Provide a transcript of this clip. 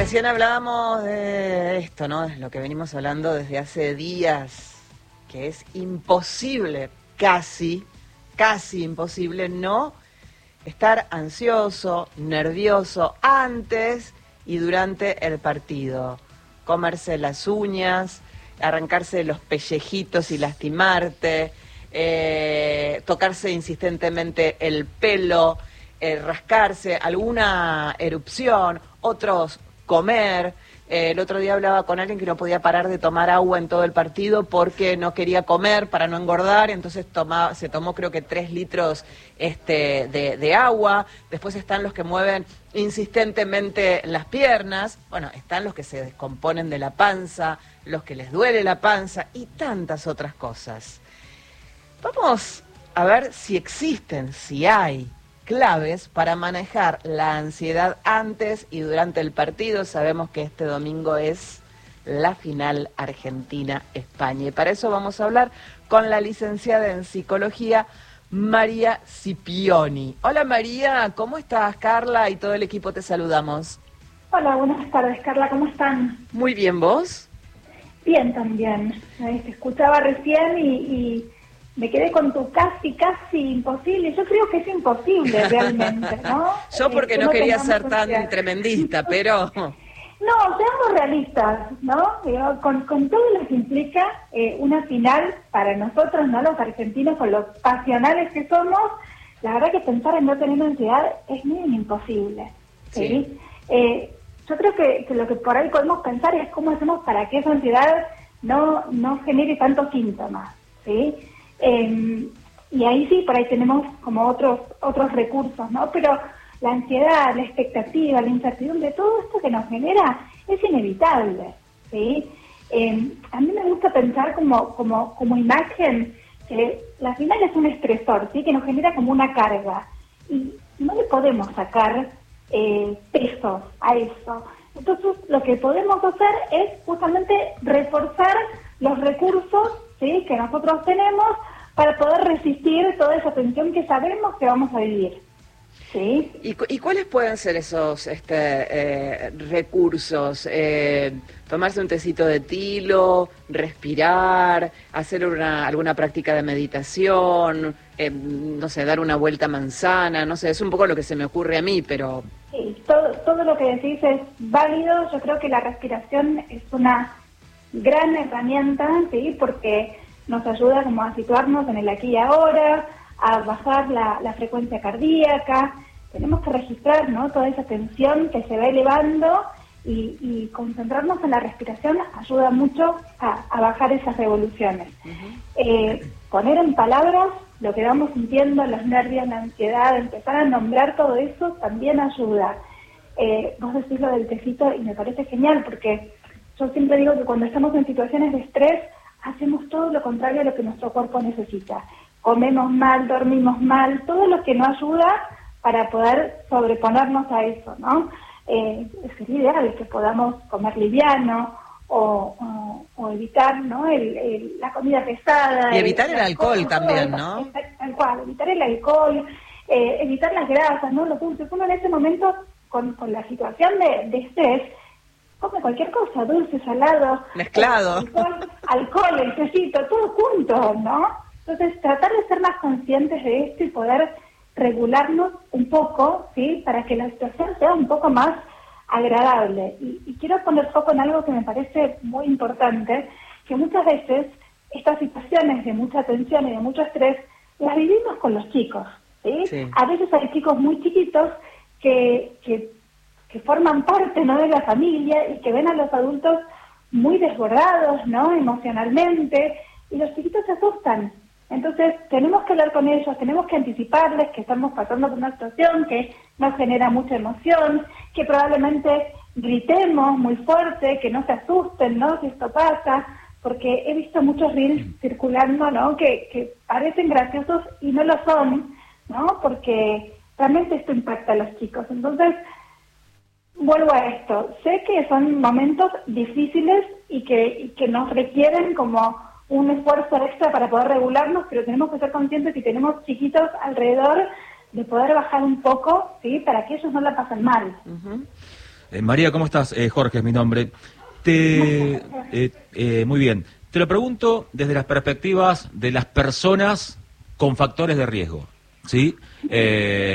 Recién hablábamos de esto, ¿no? Es lo que venimos hablando desde hace días, que es imposible, casi imposible no estar ansioso, nervioso antes y durante el partido. Comerse las uñas, arrancarse los pellejitos y lastimarte, tocarse insistentemente el pelo, rascarse, alguna erupción, otros comer. El otro día hablaba con alguien que no podía parar de tomar agua en todo el partido porque no quería comer para no engordar, entonces se tomó creo que 3 litros de agua. Después están los que mueven insistentemente las piernas, bueno, están los que se descomponen de la panza, los que les duele la panza y tantas otras cosas. Vamos a ver si existen, si hay claves para manejar la ansiedad antes y durante el partido. Sabemos que este domingo es la final Argentina-España y para eso vamos a hablar con la licenciada en psicología María Scipioni. Hola María, ¿cómo estás? Carla y todo el equipo te saludamos. Hola, buenas tardes Carla, ¿cómo están? Muy bien, ¿vos? Bien también, te escuchaba recién y me quedé con tu casi imposible. Yo creo que es imposible realmente, ¿no? Yo porque no quería ser tan tremendista, pero... No, seamos realistas, ¿no? Con todo lo que implica una final para nosotros, ¿no? Los argentinos, con los pasionales que somos, la verdad que pensar en no tener ansiedad es muy imposible, ¿sí? Yo creo que lo que por ahí podemos pensar es cómo hacemos para que esa ansiedad no genere tantos síntomas, ¿sí? Y ahí sí, por ahí tenemos como otros recursos, ¿no? Pero la ansiedad, la expectativa, la incertidumbre, todo esto que nos genera es inevitable, ¿sí? A mí me gusta pensar como imagen que la final es un estresor, ¿sí? Que nos genera como una carga y no le podemos sacar peso a eso. Entonces lo que podemos hacer es justamente reforzar los recursos, ¿sí? Que nosotros tenemos para poder resistir toda esa tensión que sabemos que vamos a vivir, ¿sí? ¿Y cuáles pueden ser esos recursos? Tomarse un tecito de tilo, respirar, hacer alguna práctica de meditación, no sé, dar una vuelta a manzana, no sé, es un poco lo que se me ocurre a mí, pero... Sí, todo lo que decís es válido. Yo creo que la respiración es una gran herramienta, ¿sí? Porque nos ayuda como a situarnos en el aquí y ahora, a bajar la frecuencia cardíaca. Tenemos que registrar, ¿no? Toda esa tensión que se va elevando y concentrarnos en la respiración ayuda mucho a bajar esas revoluciones. Uh-huh. Poner en palabras lo que vamos sintiendo, los nervios, la ansiedad, empezar a nombrar todo eso también ayuda. Vos decís lo del tecito y me parece genial porque yo siempre digo que cuando estamos en situaciones de estrés hacemos todo lo contrario a lo que nuestro cuerpo necesita. Comemos mal, dormimos mal, todo lo que no ayuda para poder sobreponernos a eso, ¿no? Sería ideal que podamos comer liviano o evitar, ¿no? La comida pesada. Y evitar el alcohol también, ¿no? Tal cual, evitar el alcohol, evitar las grasas, ¿no? Los dulces. Uno en ese momento, con la situación de estrés, come cualquier cosa, dulce, salado, mezclado, alcohol, el tecito, todo junto, ¿no? Entonces, tratar de ser más conscientes de esto y poder regularnos un poco, ¿sí? Para que la situación sea un poco más agradable. Y quiero poner foco en algo que me parece muy importante, que muchas veces estas situaciones de mucha tensión y de mucho estrés las vivimos con los chicos, ¿sí? Sí. A veces hay chicos muy chiquitos que forman parte, ¿no? De la familia y que ven a los adultos muy desbordados, ¿no? Emocionalmente, y los chiquitos se asustan. Entonces tenemos que hablar con ellos, tenemos que anticiparles que estamos pasando por una situación que nos genera mucha emoción, que probablemente gritemos muy fuerte, que no se asusten, ¿no? Si esto pasa, porque he visto muchos reels circulando, ¿no? Que parecen graciosos y no lo son, ¿no? Porque realmente esto impacta a los chicos. Entonces, vuelvo a esto. Sé que son momentos difíciles y que nos requieren como un esfuerzo extra para poder regularnos, pero tenemos que ser conscientes que tenemos chiquitos alrededor de poder bajar un poco, ¿sí? Para que ellos no la pasen mal. Uh-huh. María, ¿cómo estás? Jorge es mi nombre. Muy bien. Te lo pregunto desde las perspectivas de las personas con factores de riesgo, ¿sí?